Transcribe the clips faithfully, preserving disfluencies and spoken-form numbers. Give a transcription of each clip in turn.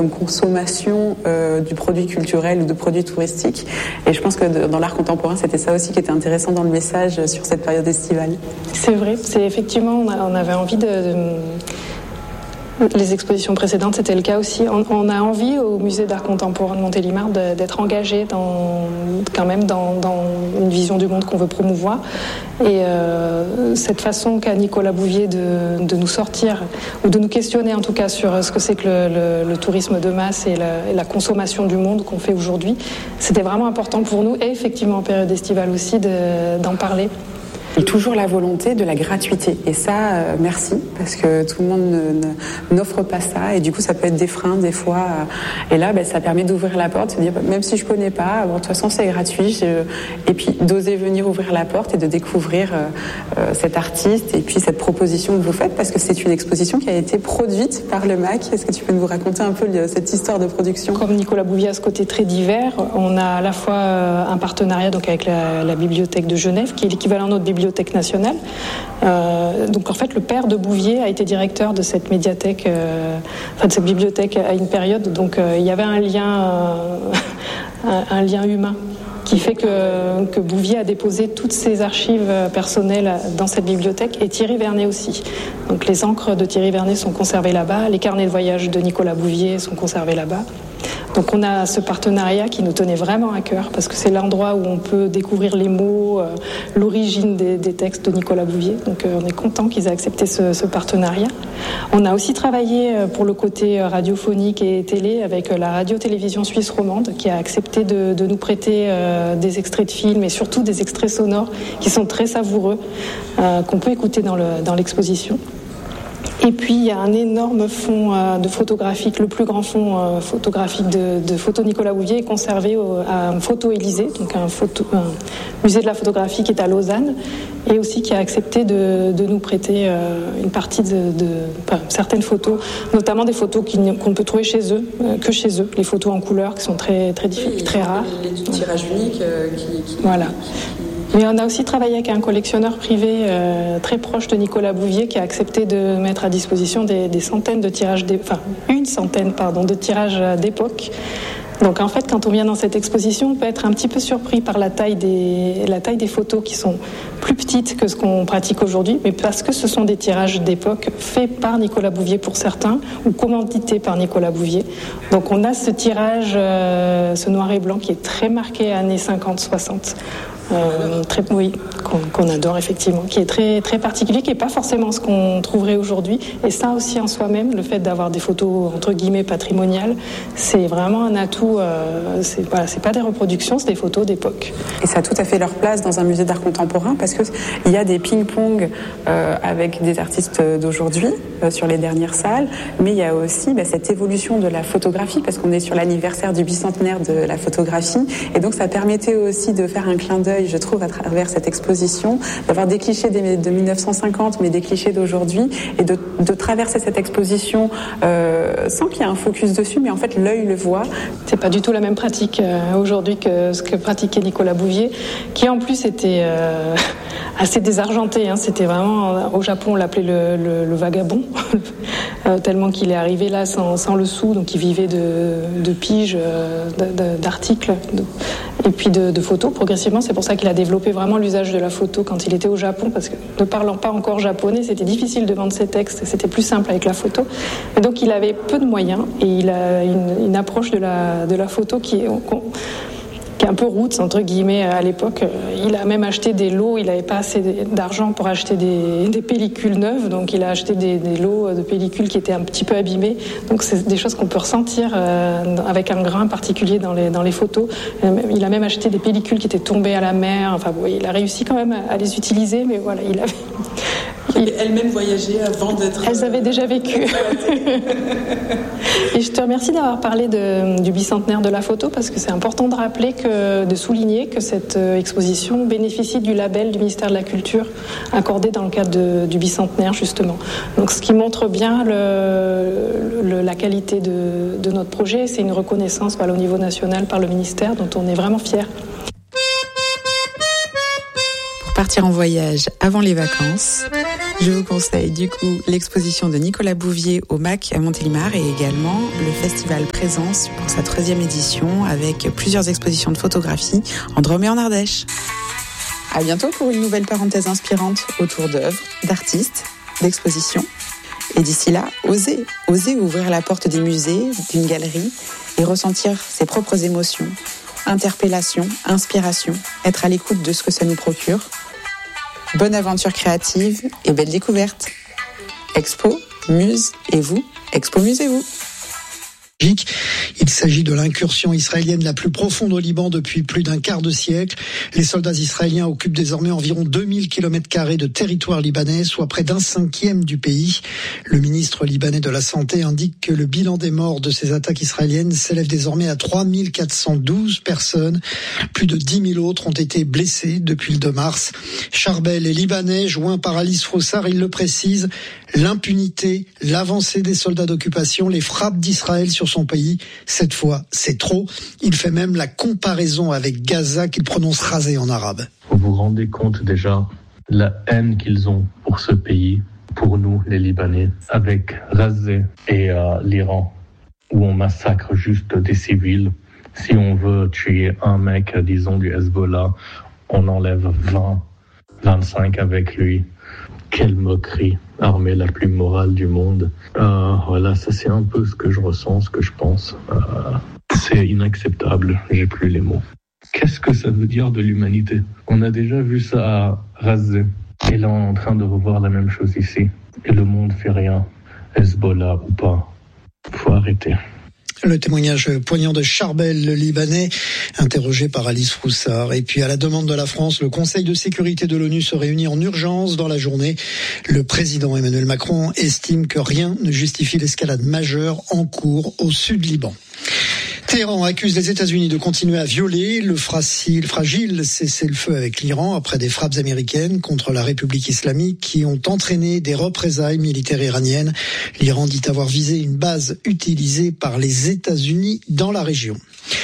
comme consommation euh, du produit culturel ou de produits touristiques. Et je pense que de, dans l'art contemporain, c'était ça aussi qui était intéressant dans le message sur cette période estivale. C'est vrai, c'est effectivement, on, a, on avait envie de... de... Les expositions précédentes, c'était le cas aussi. On, on a envie au musée d'art contemporain de Montélimar de, d'être engagé dans, quand même dans, dans une vision du monde qu'on veut promouvoir. Et euh, cette façon qu'a Nicolas Bouvier de, de nous sortir, ou de nous questionner en tout cas sur ce que c'est que le, le, le tourisme de masse et la, et la consommation du monde qu'on fait aujourd'hui, c'était vraiment important pour nous, et effectivement en période estivale aussi, de, d'en parler. Et toujours la volonté de la gratuité. Et ça, euh, merci, parce que tout le monde ne, ne, n'offre pas ça. Et du coup, ça peut être des freins, des fois. Euh, et là, ben, ça permet d'ouvrir la porte, de dire, même si je connais pas, bon, de toute façon, c'est gratuit. Je, et puis, d'oser venir ouvrir la porte et de découvrir euh, euh, cet artiste et puis cette proposition que vous faites, parce que c'est une exposition qui a été produite par le M A C. Est-ce que tu peux nous raconter un peu le, cette histoire de production ? Comme Nicolas Bouvier a ce côté très divers, on a à la fois un partenariat donc, avec la, la Bibliothèque de Genève, qui est l'équivalent de notre bibliothèque Bibliothèque nationale. Euh, donc en fait, le père de Bouvier a été directeur de cette médiathèque, euh, enfin de cette bibliothèque à une période. Donc euh, il y avait un lien, euh, un, un lien humain qui fait que, que Bouvier a déposé toutes ses archives personnelles dans cette bibliothèque, et Thierry Vernet aussi. Donc les encres de Thierry Vernet sont conservées là-bas, les carnets de voyage de Nicolas Bouvier sont conservés là-bas. Donc on a ce partenariat qui nous tenait vraiment à cœur, parce que c'est l'endroit où on peut découvrir les mots, euh, l'origine des, des textes de Nicolas Bouvier. Donc euh, on est content qu'ils aient accepté ce, ce partenariat. On a aussi travaillé pour le côté radiophonique et télé avec la radio-télévision suisse romande, qui a accepté de, de nous prêter euh, des extraits de films et surtout des extraits sonores qui sont très savoureux, euh, qu'on peut écouter dans, le, dans l'exposition. Et puis il y a un énorme fonds euh, de photographique, le plus grand fonds euh, photographique de, de photos Nicolas Bouvier est conservé au, à Photo Élysée, donc un, photo, un musée de la photographie qui est à Lausanne, et aussi qui a accepté de, de nous prêter euh, une partie de, de enfin, certaines photos, notamment des photos qui, qu'on peut trouver chez eux, euh, que chez eux, les photos en couleur qui sont très très difficiles, oui, très rares. Les, les tirages uniques euh, qui, qui voilà. Mais on a aussi travaillé avec un collectionneur privé euh, très proche de Nicolas Bouvier, qui a accepté de mettre à disposition des, des centaines de tirages, enfin une centaine pardon, de tirages d'époque. Donc en fait, quand on vient dans cette exposition, on peut être un petit peu surpris par la taille des, la taille des photos qui sont plus petites que ce qu'on pratique aujourd'hui, mais parce que ce sont des tirages d'époque faits par Nicolas Bouvier pour certains, ou commandités par Nicolas Bouvier. Donc on a ce tirage, euh, ce noir et blanc qui est très marqué années cinquante soixante. Euh, très, oui, qu'on, qu'on adore effectivement, qui est très, très particulier, qui n'est pas forcément ce qu'on trouverait aujourd'hui. Et ça aussi en soi-même, le fait d'avoir des photos entre guillemets patrimoniales, c'est vraiment un atout. Euh, c'est, voilà, c'est pas des reproductions, c'est des photos d'époque. Et ça a tout à fait leur place dans un musée d'art contemporain, parce qu'il y a des ping-pong euh, avec des artistes d'aujourd'hui euh, sur les dernières salles, mais il y a aussi bah, cette évolution de la photographie, parce qu'on est sur l'anniversaire du bicentenaire de la photographie, et donc ça permettait aussi de faire un clin d'œil, je trouve, à travers cette exposition, d'avoir des clichés de dix-neuf cent cinquante, mais des clichés d'aujourd'hui, et de, de traverser cette exposition euh, sans qu'il y ait un focus dessus, mais en fait l'œil le voit. C'est pas du tout la même pratique euh, aujourd'hui que ce que pratiquait Nicolas Bouvier, qui en plus était euh, assez désargenté. Hein. C'était vraiment, au Japon on l'appelait le, le, le vagabond, euh, tellement qu'il est arrivé là sans, sans le sou, donc il vivait de, de piges, euh, de, de, d'articles, de, et puis de, de photos progressivement. C'est pour ça qu'il a développé vraiment l'usage de la photo quand il était au Japon, parce que ne parlant pas encore japonais, c'était difficile de vendre ses textes, c'était plus simple avec la photo. Et donc il avait peu de moyens, et il a une, une approche de la, de la photo qui est, qui est un peu roots, entre guillemets, à l'époque. Il a même acheté des lots, il n'avait pas assez d'argent pour acheter des, des pellicules neuves, donc il a acheté des, des lots de pellicules qui étaient un petit peu abîmées. Donc c'est des choses qu'on peut ressentir euh, avec un grain particulier dans les, dans les photos. Il a même acheté des pellicules qui étaient tombées à la mer. Enfin, bon, il a réussi quand même à les utiliser, mais voilà, il avait... Il... Elle-même voyageait avant d'être... Elles avaient déjà vécu. Et je te remercie d'avoir parlé de, du bicentenaire de la photo, parce que c'est important de rappeler, que, de souligner que cette exposition bénéficie du label du ministère de la Culture accordé dans le cadre de, du bicentenaire, justement. Donc ce qui montre bien le, le, la qualité de, de notre projet. C'est une reconnaissance voilà, au niveau national par le ministère, dont on est vraiment fiers. Pour partir en voyage avant les vacances, Je vous conseille du coup l'exposition de Nicolas Bouvier au M A C à Montélimar et également le festival Présence pour sa troisième édition avec plusieurs expositions de photographie en Drôme et en Ardèche. À bientôt pour une nouvelle parenthèse inspirante autour d'œuvres, d'artistes, d'expositions. Et d'ici là, osez, osez ouvrir la porte des musées, d'une galerie et ressentir ses propres émotions, interpellation, inspiration, être à l'écoute de ce que ça nous procure. Bonne aventure créative et belle découverte. Expo, Muse et vous, Expo Musez-vous. Il s'agit de l'incursion israélienne la plus profonde au Liban depuis plus d'un quart de siècle. Les soldats israéliens occupent désormais environ deux mille kilomètres carrés de territoire libanais, soit près d'un cinquième du pays. Le ministre libanais de la Santé indique que le bilan des morts de ces attaques israéliennes s'élève désormais à trois mille quatre cent douze personnes. Plus de dix mille autres ont été blessés depuis le deux mars. Charbel est libanais, joint par Alice Froussard, il le précise. L'impunité, l'avancée des soldats d'occupation, les frappes d'Israël sur son pays, cette fois, c'est trop. Il fait même la comparaison avec Gaza qu'il prononce rasé en arabe. Vous vous rendez compte déjà la haine qu'ils ont pour ce pays, pour nous les Libanais, avec Rasé et euh, l'Iran, où on massacre juste des civils. Si on veut tuer un mec, disons du Hezbollah, on enlève vingt, vingt-cinq avec lui. Quelle moquerie, armée la plus morale du monde. Euh, voilà, ça c'est un peu ce que je ressens, ce que je pense. Euh, c'est inacceptable, j'ai plus les mots. Qu'est-ce que ça veut dire de l'humanité ? On a déjà vu ça à Rasé. Et là, on est en train de revoir la même chose ici. Et le monde fait rien. Hezbollah ou pas. Faut arrêter. Le témoignage poignant de Charbel, le Libanais, interrogé par Alice Froussard. Et puis, à la demande de la France, le Conseil de sécurité de l'ONU se réunit en urgence dans la journée. Le président Emmanuel Macron estime que rien ne justifie l'escalade majeure en cours au sud Liban. Téhéran accuse les États-Unis de continuer à violer le fragile cessez-le-feu avec l'Iran après des frappes américaines contre la République islamique qui ont entraîné des représailles militaires iraniennes. L'Iran dit avoir visé une base utilisée par les États-Unis dans la région.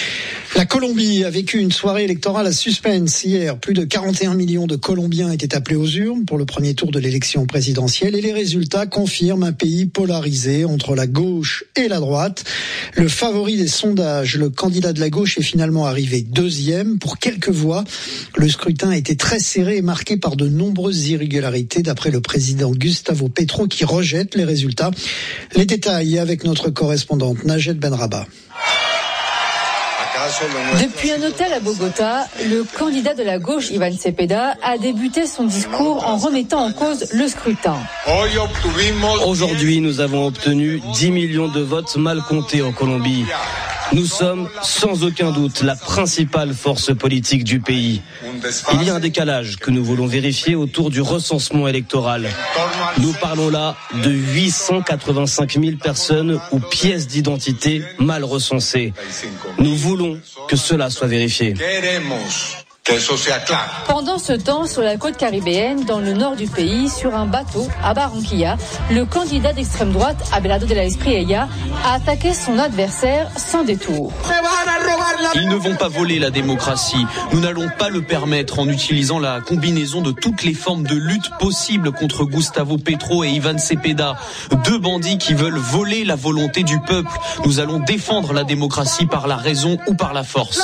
La Colombie a vécu une soirée électorale à suspense hier. Plus de quarante et un millions de Colombiens étaient appelés aux urnes pour le premier tour de l'élection présidentielle et les résultats confirment un pays polarisé entre la gauche et la droite. Le favori des sondages, le candidat de la gauche, est finalement arrivé deuxième pour quelques voix. Le scrutin a été très serré et marqué par de nombreuses irrégularités d'après le président Gustavo Petro qui rejette les résultats. Les détails avec notre correspondante Najed Benrabah. Depuis un hôtel à Bogota, le candidat de la gauche, Iván Cepeda, a débuté son discours en remettant en cause le scrutin. Aujourd'hui, nous avons obtenu dix millions de votes mal comptés en Colombie. Nous sommes sans aucun doute la principale force politique du pays. Il y a un décalage que nous voulons vérifier autour du recensement électoral. Nous parlons là de huit cent quatre-vingt-cinq mille personnes ou pièces d'identité mal recensées. Nous voulons que cela soit vérifié. Pendant ce temps, sur la côte caribéenne, dans le nord du pays, sur un bateau à Barranquilla, le candidat d'extrême droite, Abelardo de la Espriella, a attaqué son adversaire sans détour. Ils ne vont pas voler la démocratie. Nous n'allons pas le permettre en utilisant la combinaison de toutes les formes de lutte possibles contre Gustavo Petro et Iván Cepeda. Deux bandits qui veulent voler la volonté du peuple. Nous allons défendre la démocratie par la raison ou par la force.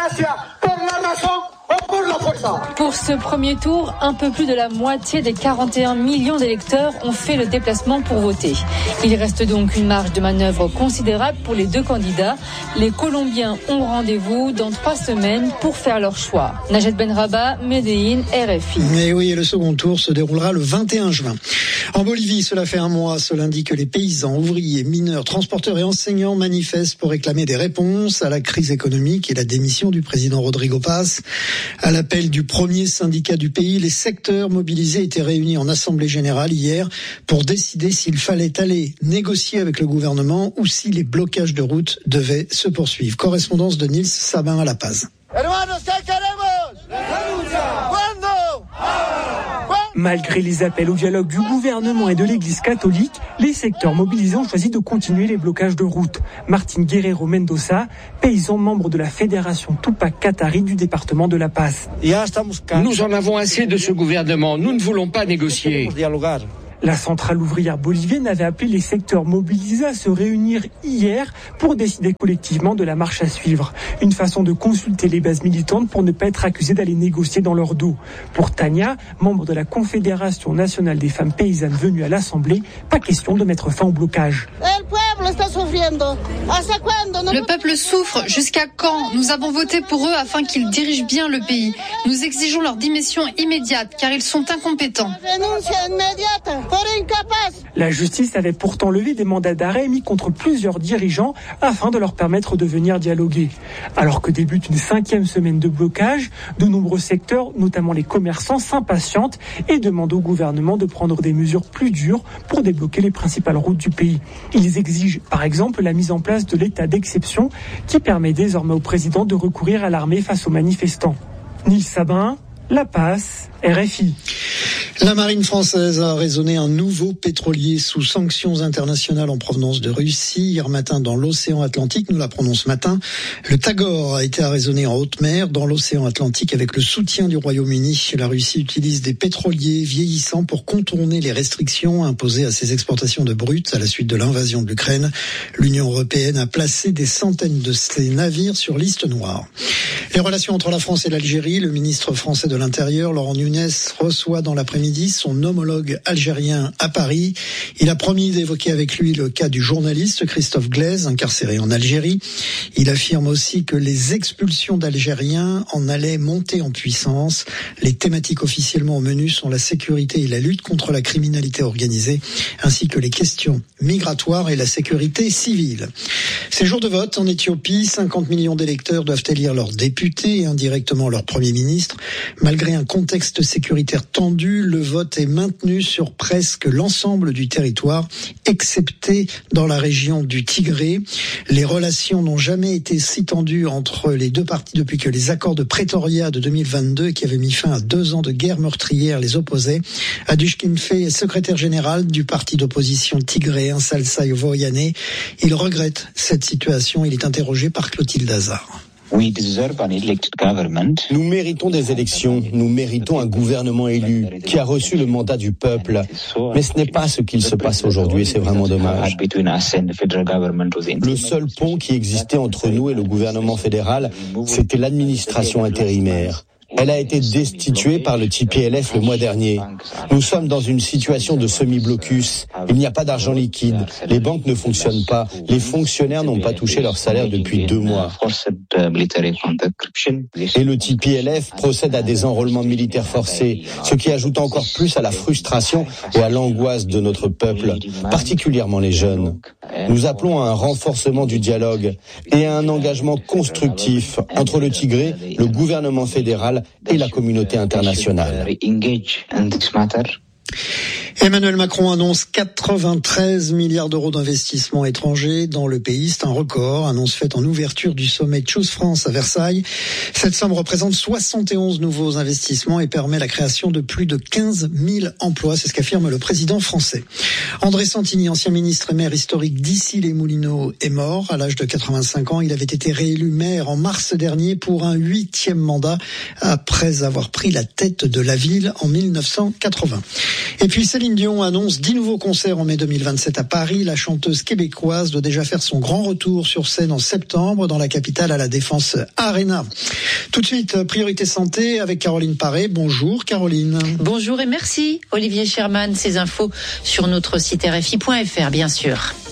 Pour ce premier tour, un peu plus de la moitié des quarante et un millions d'électeurs ont fait le déplacement pour voter. Il reste donc une marge de manœuvre considérable pour les deux candidats. Les Colombiens ont rendez-vous dans trois semaines pour faire leur choix. Najed Benrabah, Medellín, R F I. Mais oui, le second tour se déroulera le vingt et un juin. En Bolivie, cela fait un mois, ce lundi, que les paysans, ouvriers, mineurs, transporteurs et enseignants manifestent pour réclamer des réponses à la crise économique et la démission du président Rodrigo Paz. À l'appel du premier syndicat du pays, les secteurs mobilisés étaient réunis en assemblée générale hier pour décider s'il fallait aller négocier avec le gouvernement ou si les blocages de route devaient se poursuivre. Correspondance de Nils Sabin à La Paz. Malgré les appels au dialogue du gouvernement et de l'Église catholique, les secteurs mobilisés ont choisi de continuer les blocages de route. Martin Guerrero Mendoza, paysan membre de la Fédération Tupac Katari du département de La Paz. Nous en avons assez de ce gouvernement, nous ne voulons pas négocier. La centrale ouvrière bolivienne avait appelé les secteurs mobilisés à se réunir hier pour décider collectivement de la marche à suivre. Une façon de consulter les bases militantes pour ne pas être accusés d'aller négocier dans leur dos. Pour Tania, membre de la Confédération nationale des femmes paysannes venues à l'Assemblée, pas question de mettre fin au blocage. Le peuple souffre. Jusqu'à quand? Nous avons voté pour eux afin qu'ils dirigent bien le pays. Nous exigeons leur démission immédiate car ils sont incompétents. La justice avait pourtant levé des mandats d'arrêt émis contre plusieurs dirigeants afin de leur permettre de venir dialoguer. Alors que débute une cinquième semaine de blocage, de nombreux secteurs, notamment les commerçants, s'impatientent et demandent au gouvernement de prendre des mesures plus dures pour débloquer les principales routes du pays. Ils exigent par exemple la mise en place de l'état d'exception qui permet désormais au président de recourir à l'armée face aux manifestants. Nils Sabin, La Paz, R F I. La marine française a raisonné un nouveau pétrolier sous sanctions internationales en provenance de Russie. Hier matin, dans l'océan Atlantique, nous l'apprenons ce matin, le Tagor a été arraisonné en haute mer dans l'océan Atlantique avec le soutien du Royaume-Uni. La Russie utilise des pétroliers vieillissants pour contourner les restrictions imposées à ses exportations de brut à la suite de l'invasion de l'Ukraine. L'Union européenne a placé des centaines de ces navires sur liste noire. Les relations entre la France et l'Algérie, le ministre français de l'Intérieur, Laurent Nunez, reçoit dans l'après-midi son homologue algérien à Paris. Il a promis d'évoquer avec lui le cas du journaliste Christophe Glaise, incarcéré en Algérie. Il affirme aussi que les expulsions d'Algériens en allaient monter en puissance. Les thématiques officiellement au menu sont la sécurité et la lutte contre la criminalité organisée, ainsi que les questions migratoires et la sécurité civile. Ces jours de vote en Éthiopie, cinquante millions d'électeurs doivent élire leurs députés et indirectement leur Premier ministre. Malgré un contexte sécuritaire tendu, le vote est maintenu sur presque l'ensemble du territoire, excepté dans la région du Tigré. Les relations n'ont jamais été si tendues entre les deux parties depuis que les accords de Pretoria de deux mille vingt-deux, qui avaient mis fin à deux ans de guerre meurtrière, les opposaient. Adushkin Faye est secrétaire général du parti d'opposition tigréen Salsaï Voyane. Il regrette cette situation. Il est interrogé par Clotilde Hazard. Nous méritons des élections, nous méritons un gouvernement élu qui a reçu le mandat du peuple. Mais ce n'est pas ce qu'il se passe aujourd'hui et c'est vraiment dommage. Le seul pont qui existait entre nous et le gouvernement fédéral, c'était l'administration intérimaire. Elle a été destituée par le T P L F le mois dernier. Nous sommes dans une situation de semi-blocus. Il n'y a pas d'argent liquide. Les banques ne fonctionnent pas. Les fonctionnaires n'ont pas touché leur salaire depuis deux mois. Et le T P L F procède à des enrôlements militaires forcés, ce qui ajoute encore plus à la frustration et à l'angoisse de notre peuple, particulièrement les jeunes. Nous appelons à un renforcement du dialogue et à un engagement constructif entre le Tigré, le gouvernement fédéral et la communauté internationale. Emmanuel Macron annonce quatre-vingt-treize milliards d'euros d'investissements étrangers dans le pays. C'est un record, annonce faite en ouverture du sommet Choose France à Versailles. Cette somme représente soixante et onze nouveaux investissements et permet la création de plus de quinze mille emplois. C'est ce qu'affirme le président français. André Santini, ancien ministre et maire historique d'Issy-les-Moulineaux, est mort à l'âge de quatre-vingt-cinq ans. Il avait été réélu maire en mars dernier pour un huitième mandat après avoir pris la tête de la ville en mille neuf cent quatre-vingts. Et puis Céline Dion annonce dix nouveaux concerts en mai deux mille vingt-sept à Paris. La chanteuse québécoise doit déjà faire son grand retour sur scène en septembre dans la capitale à la Défense Arena. Tout de suite, Priorité Santé avec Caroline Paré. Bonjour Caroline. Bonjour et merci Olivier Sherman. Ces infos sur notre site R F I point F R bien sûr.